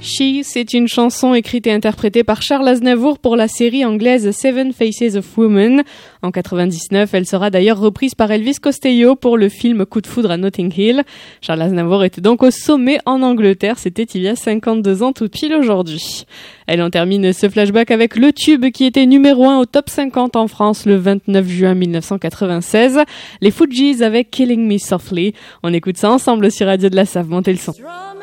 She, c'est une chanson écrite et interprétée par Charles Aznavour pour la série anglaise Seven Faces of Women. En 99, elle sera d'ailleurs reprise par Elvis Costello pour le film Coup de foudre à Notting Hill. Charles Aznavour était donc au sommet en Angleterre, c'était il y a 52 ans tout pile aujourd'hui. Elle en termine ce flashback avec le tube qui était numéro 1 au top 50 en France le 29 juin 1996. Les Fugees avec Killing Me Softly. On écoute ça ensemble sur Radio de la Save, montez le son.